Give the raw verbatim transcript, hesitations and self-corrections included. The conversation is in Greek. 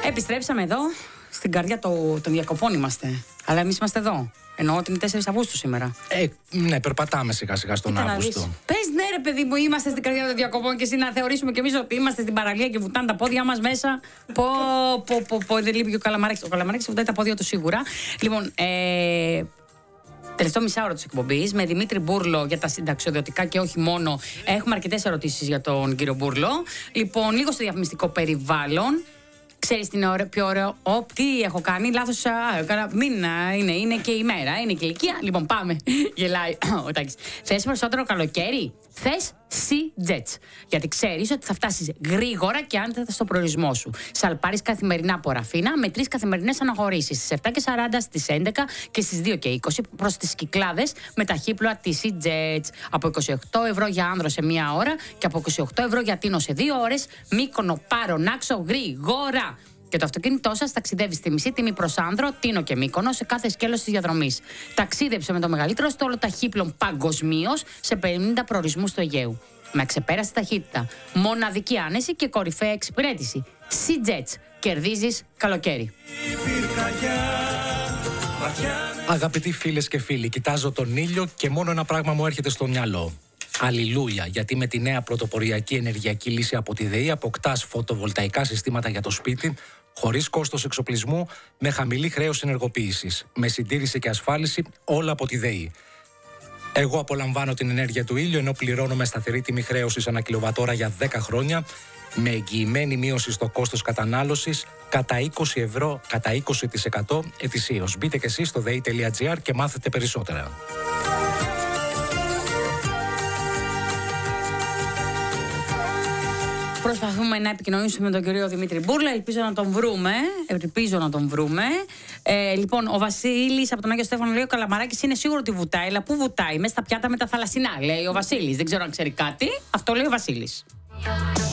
Επιστρέψαμε εδώ. Στην καρδιά των το διακοπών είμαστε. Αλλά εμείς είμαστε εδώ. Εννοώ ότι είναι τέσσερις Αυγούστου σήμερα. Ε, ναι, περπατάμε σιγά σιγά στον Κοίτα Αύγουστο. Πες ναι, ρε παιδί μου, είμαστε στην καρδιά των διακοπών και εσύ να θεωρήσουμε κι εμείς ότι είμαστε στην παραλία και βουτάνε τα πόδια μας μέσα. Πω, πω, πω, πω, δεν λείπει και ο Καλαμαράκης. Ο Καλαμαράκης βουτάει τα πόδια του σίγουρα. Λοιπόν, ε. Τελευταίο μισάωρο της εκπομπής με Δημήτρη Μπούρλο για τα συνταξιοδοτικά και όχι μόνο. Έχουμε αρκετές ερωτήσεις για τον κύριο Μπούρλο. Λοιπόν, λίγο στο διαφημιστικό περιβάλλον. Ξέρεις τι είναι ωραίο, πιο ωραίο? Οπ, τι έχω κάνει, λάθος. Μην είναι, είναι και η μέρα, είναι και η ηλικία. Λοιπόν, πάμε. Γελάει ο Τάκης. Θες περισσότερο καλοκαίρι? Θες C-Jets. Γιατί ξέρεις ότι θα φτάσεις γρήγορα και άνετα στο προορισμό σου. Σαλπάρεις καθημερινά από Ραφίνα με τρεις καθημερινές αναχωρήσεις. Στις επτά και σαράντα, στις έντεκα και στις δύο και είκοσι προς τις Κυκλάδες με ταχύπλοα της C-Jets. Από είκοσι οκτώ ευρώ για άνδρο σε μία ώρα και από είκοσι οκτώ ευρώ για Τίνο σε δύο ώρες. Μύκονο, Πάρο, Νάξο, γρήγορα. Και το αυτοκίνητό σας ταξιδεύει στη μισή τιμή προς άνδρο, Τίνο και Μύκονο σε κάθε σκέλος της διαδρομής. Ταξίδεψε με το μεγαλύτερο στόλο ταχύπλων παγκοσμίως σε πενήντα προορισμούς του Αιγαίου. Με αξεπέραστη ταχύτητα, μοναδική άνεση και κορυφαία εξυπηρέτηση. C-Jets. Κερδίζεις καλοκαίρι. Αγαπητοί φίλες και φίλοι, κοιτάζω τον ήλιο και μόνο ένα πράγμα μου έρχεται στο μυαλό. Αλληλούια, γιατί με τη νέα πρωτοποριακή ενεργειακή λύση από τη ΔΕΗ αποκτάς φωτοβολταϊκά συστήματα για το σπίτι, χωρίς κόστος εξοπλισμού, με χαμηλή χρέωση ενεργοποίησης, με συντήρηση και ασφάλιση, όλα από τη ΔΕΗ. Εγώ απολαμβάνω την ενέργεια του ήλιου, ενώ πληρώνω με σταθερή τιμή χρέωσης ανά κιλοβατόρα για δέκα χρόνια, με εγγυημένη μείωση στο κόστος κατανάλωσης κατά είκοσι ευρώ, κατά είκοσι τοις εκατό ετησίως. Μπείτε και εσείς στο δei τελεία τζι άρ και μάθετε περισσότερα. Προσπαθούμε να επικοινωνήσουμε με τον κύριο Δημήτρη Μπούρλα. Ελπίζω να τον βρούμε. Ελπίζω να τον βρούμε. Ε, λοιπόν, ο Βασίλης από τον Άγιο Στέφανο λέει: ο Καλαμαράκης είναι σίγουρο ότι βουτάει, αλλά πού βουτάει? Μέσα στα πιάτα με τα θαλασσινά, λέει ο Βασίλης. Δεν ξέρω αν ξέρει κάτι. Αυτό λέει ο Βασίλης.